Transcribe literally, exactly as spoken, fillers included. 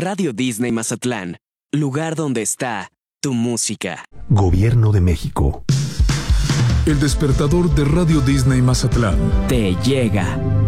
Radio Disney Mazatlán, lugar donde está tu música. Gobierno de México. El despertador de Radio Disney Mazatlán Te llega.